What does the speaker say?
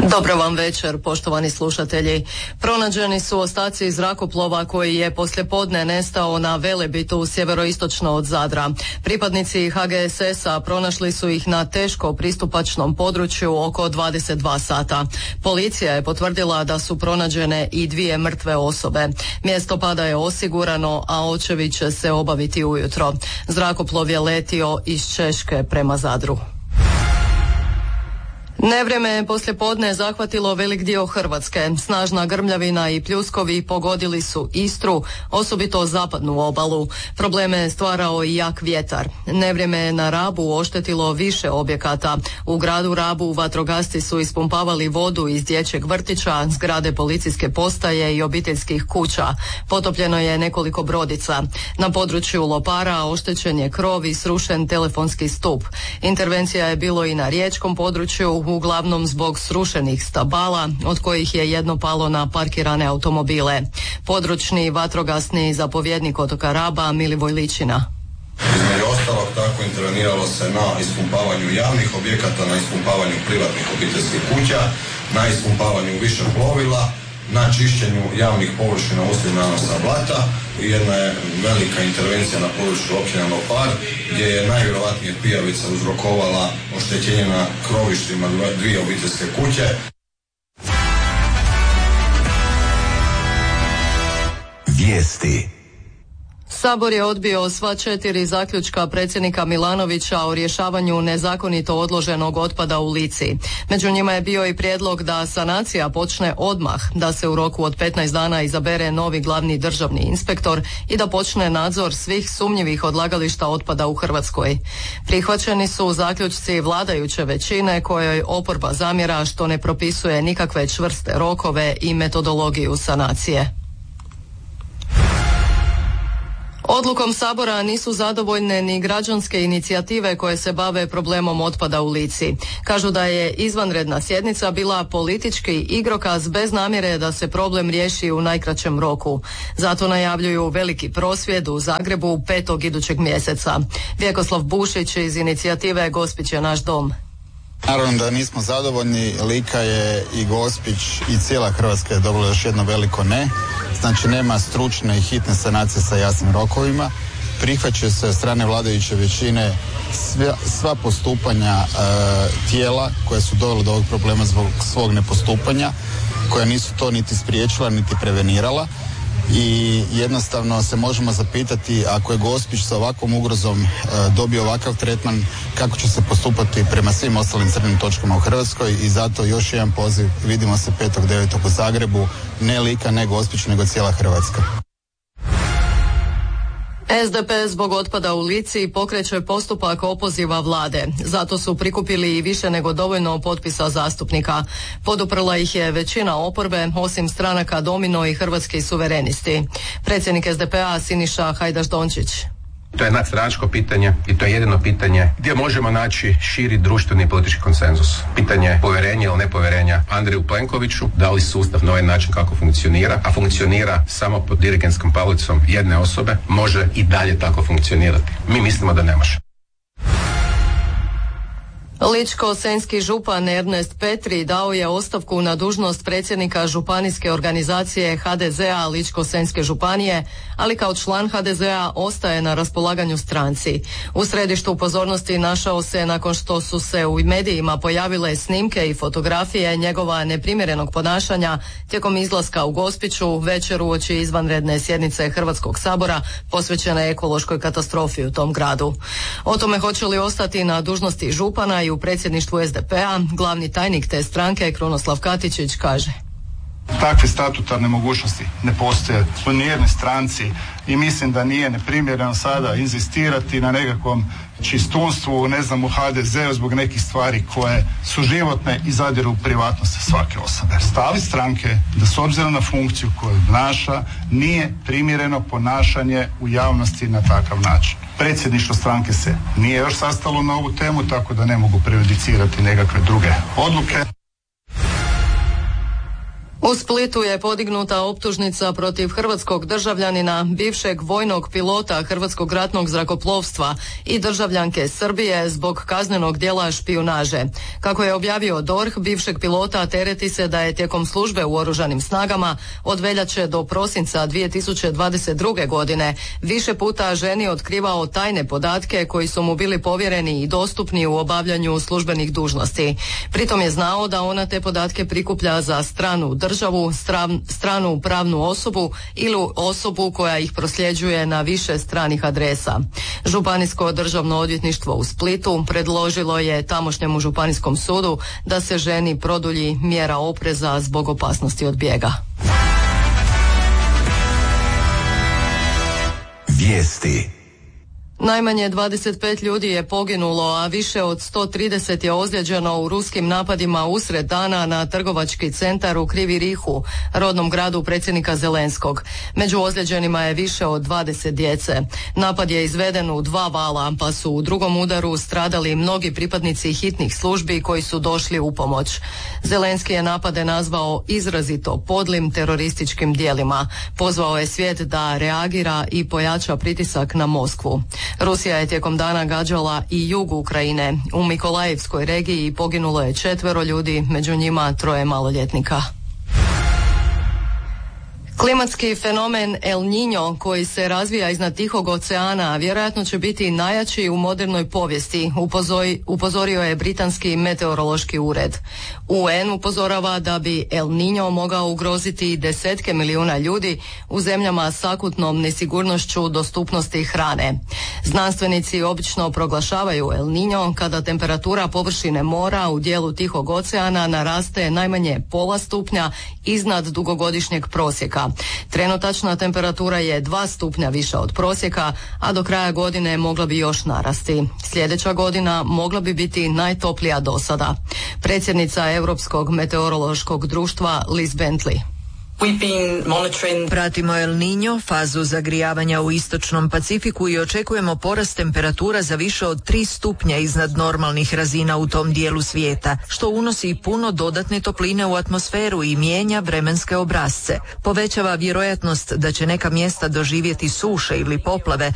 Dobro vam večer, poštovani slušatelji. Pronađeni su ostaci zrakoplova koji je poslijepodne nestao na Velebitu sjeveroistočno od Zadra. Pripadnici HGSS-a pronašli su ih na teško pristupačnom području oko 22 sata. Policija je potvrdila da su pronađene i 2 mrtve osobe. Mjesto pada je osigurano, a očevi će se obaviti ujutro. Zrakoplov je letio iz Češke prema Zadru. Nevrijeme je poslijepodne zahvatilo velik dio Hrvatske. Snažna grmljavina i pljuskovi pogodili su Istru, osobito zapadnu obalu. Probleme je stvarao i jak vjetar. Nevrijeme je na Rabu oštetilo više objekata. U gradu Rabu vatrogasci su ispumpavali vodu iz dječjeg vrtića, zgrade policijske postaje i obiteljskih kuća. Potopljeno je nekoliko brodica. Na području Lopara oštećen je krov i srušen telefonski stup. Intervencija je bilo i na riječkom području, uglavnom zbog srušenih stabala, od kojih je jedno palo na parkirane automobile. Područni vatrogasni zapovjednik otoka Raba Milivoj Ličina. Između ostalog tako interveniralo se na ispumpavanju javnih objekata, na ispumpavanju privatnih obiteljskih kuća, na ispumpavanju više plovila, na čišćenju javnih površina uslijed nanosa blata i jedna je velika intervencija na području općine Lopar gdje je najvjerojatnije pijavica uzrokovala oštećenje na krovištima 2 obiteljske kuće. Vijesti. Sabor je odbio sva 4 zaključka predsjednika Milanovića o rješavanju nezakonito odloženog otpada u Lici. Među njima je bio i prijedlog da sanacija počne odmah, da se u roku od 15 dana izabere novi glavni državni inspektor i da počne nadzor svih sumnjivih odlagališta otpada u Hrvatskoj. Prihvaćeni su zaključci vladajuće većine kojoj oporba zamjera što ne propisuje nikakve čvrste rokove i metodologiju sanacije. Odlukom Sabora nisu zadovoljne ni građanske inicijative koje se bave problemom otpada u Lici. Kažu da je izvanredna sjednica bila politički igrokaz bez namjere da se problem riješi u najkraćem roku. Zato najavljuju veliki prosvjed u Zagrebu 5. idućeg mjeseca. Vjekoslav Bušić iz inicijative Gospić je naš dom. Naravno da nismo zadovoljni, Lika je i Gospić i cijela Hrvatska je dobila još jedno veliko ne. Znači nema stručne i hitne sanacije sa jasnim rokovima. Prihvaćaju se od strane vladajuće većine sva postupanja tijela koja su dovela do ovog problema zbog svog nepostupanja, koja nisu to niti spriječila niti prevenirala. I jednostavno se možemo zapitati ako je Gospić sa ovakvom ugrozom dobio ovakav tretman, kako će se postupati prema svim ostalim crnim točkama u Hrvatskoj. I zato još jedan poziv, vidimo se 5.9. u Zagrebu, ne Lika, ne Gospić, nego cijela Hrvatska. SDP zbog otpada u Lici pokreće postupak opoziva vlade. Zato su prikupili i više nego dovoljno potpisa zastupnika. Poduprla ih je većina oporbe, osim stranaka Domino i Hrvatski suverenisti. Predsjednik SDP-a Siniša Hajdaš-Dončić. To je nadstranačko pitanje i to je jedino pitanje gdje možemo naći širi društveni i politički konsenzus. Pitanje povjerenja ili nepovjerenja Andreju Plenkoviću, da li sustav na ovaj način kako funkcionira, a funkcionira samo pod dirigentskom palicom jedne osobe, može i dalje tako funkcionirati. Mi mislimo da ne može. Ličko-senjski župan Ernest Petri dao je ostavku na dužnost predsjednika županijske organizacije HDZ-a Ličko-senjske županije, ali kao član HDZ-a ostaje na raspolaganju stranci. U središtu pozornosti našao se nakon što su se u medijima pojavile snimke i fotografije njegova neprimjerenog ponašanja tijekom izlaska u Gospiću večer uoči izvanredne sjednice Hrvatskog sabora posvećene ekološkoj katastrofi u tom gradu. O tome hoće li ostati na dužnosti župana i u predsjedništvu SDP-a, glavni tajnik te stranke Krunoslav Katičić kaže: Takve statutarne mogućnosti ne postoje u nijednoj stranci i mislim da nije neprimjereno sada inzistirati na nekakvom čistunstvu, ne znam, u HDZ-u zbog nekih stvari koje su životne i zadiru u privatnost svake osobe. Stav stranke da s obzirom na funkciju koju obnaša nije primjereno ponašanje u javnosti na takav način. Predsjedništvo stranke se nije još sastalo na ovu temu, tako da ne mogu prejudicirati nekakve druge odluke. U Splitu je podignuta optužnica protiv hrvatskog državljanina, bivšeg vojnog pilota Hrvatskog ratnog zrakoplovstva i državljanke Srbije zbog kaznenog djela špijunaže. Kako je objavio DORH, bivšeg pilota tereti se da je tijekom službe u Oružanim snagama od veljače do prosinca 2022. godine više puta ženi otkrivao tajne podatke koji su mu bili povjereni i dostupni u obavljanju službenih dužnosti. Pritom je znao da ona te podatke prikuplja za stranu državu, stranu pravnu osobu ili osobu koja ih prosljeđuje na više stranih adresa. Županijsko državno odvjetništvo u Splitu predložilo je tamošnjemu županijskom sudu da se ženi produlji mjera opreza zbog opasnosti od bijega. Vijesti. Najmanje 25 ljudi je poginulo, a više od 130 je ozlijeđeno u ruskim napadima usred dana na trgovački centar u Krivi Rihu, rodnom gradu predsjednika Zelenskog. Među ozlijeđenima je više od 20 djece. Napad je izveden u 2 vala, pa su u drugom udaru stradali mnogi pripadnici hitnih službi koji su došli u pomoć. Zelenski je napade nazvao izrazito podlim terorističkim djelima. Pozvao je svijet da reagira i pojača pritisak na Moskvu. Rusija je tijekom dana gađala i jug Ukrajine. U Mikolajevskoj regiji poginulo je 4 ljudi, među njima 3 maloljetnika. Klimatski fenomen El Niño koji se razvija iznad Tihog oceana vjerojatno će biti najjači u modernoj povijesti, upozorio je britanski meteorološki ured. UN upozorava da bi El Niño mogao ugroziti desetke milijuna ljudi u zemljama s akutnom nesigurnošću dostupnosti hrane. Znanstvenici obično proglašavaju El Niño kada temperatura površine mora u dijelu Tihog oceana naraste najmanje pola stupnja iznad dugogodišnjeg prosjeka. Trenutačna temperatura je 2 stupnja viša od prosjeka, a do kraja godine mogla bi još narasti. Sljedeća godina mogla bi biti najtoplija do sada. Predsjednica Europskog meteorološkog društva Liz Bentley. Pratimo El Niño, fazu zagrijavanja u istočnom Pacifiku i očekujemo porast temperatura za više od 3 stupnja iznad normalnih razina u tom dijelu svijeta, što unosi puno dodatne topline u atmosferu i mijenja vremenske obrasce. Povećava vjerojatnost da će neka mjesta doživjeti suše ili poplave,